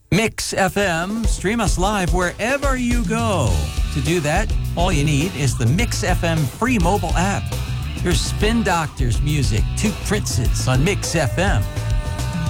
Mix FM, stream us live wherever you go. To do that, all you need is the Mix FM free mobile app. Here's Spin Doctors music, Two Princes on Mix FM.